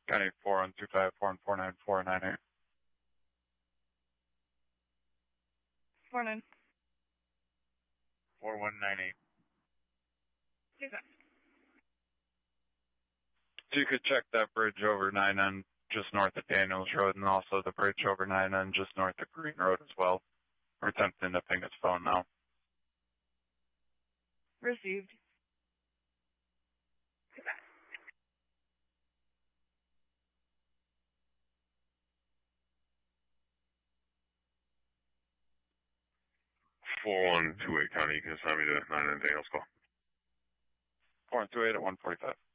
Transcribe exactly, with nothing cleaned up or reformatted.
County four one two five, four one four nine, four nine eight. Four nine. four one nine eight. Two five. So you could check that bridge over nine N just north of Daniels Road and also the bridge over nine N just north of Green Road as well. We're attempting to ping his phone now. Received. four one two eight County, you can assign me to nine N Daniels call. four one two eight at one forty-five.